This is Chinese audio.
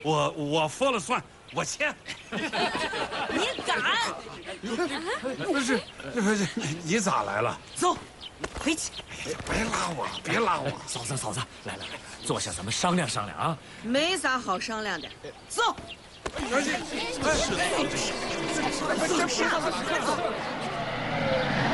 我说了算，我签。 你敢？ 不是，你咋来了？ 走，回去。 别拉我，别拉我。 嫂子，来，坐下，咱们商量商量啊。 没啥好商量的，走。 是。